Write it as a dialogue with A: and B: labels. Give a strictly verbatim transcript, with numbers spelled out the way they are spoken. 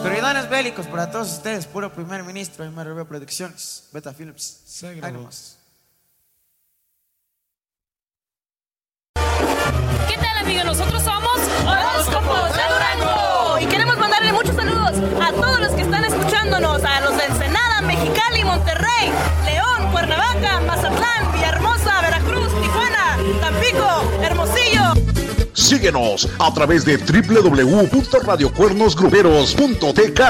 A: Corridones bélicos para todos ustedes, puro primer ministro, M R B Producciones, Beta Films. Ahí nomás.
B: ¿Qué tal, amigos? Nosotros somos Horóscopos de Durango y queremos mandarle muchos saludos a todos los que están escuchándonos, a los de Ensenada, Mexicali, Monterrey, León, Cuernavaca, Mazatlán, Villahermosa, Veracruz, Tijuana, Tampico, Hermosillo.
C: Síguenos a través de doble u doble u doble u punto radio cuernos gruperos punto t k.